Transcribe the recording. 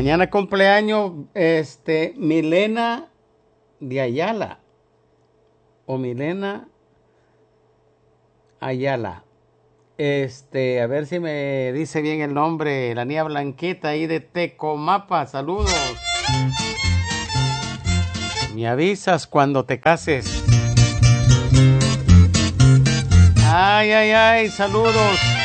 Mañana cumpleaños, Milena de Ayala. O Milena Ayala. A ver si me dice bien el nombre. La niña Blanquita ahí de Tecomapa. Saludos. Me avisas cuando te cases. Ay, ay, ay. Saludos.